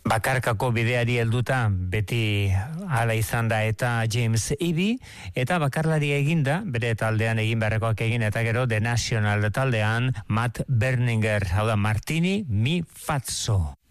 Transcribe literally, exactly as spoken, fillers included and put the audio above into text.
Bakarkako bideari helduta beti hala izan da eta James Eby, eta bakarlari eginda, bere taldean egin beharrekoak egin, eta gero The National taldean Matt Berninger, hau da Martini Mi Fazzo.